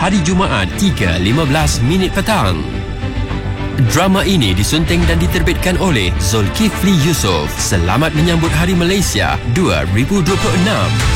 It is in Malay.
hari Jumaat 3.15 petang. Drama ini disunting dan diterbitkan oleh Zulkifli Yusof. Selamat menyambut Hari Malaysia 2026.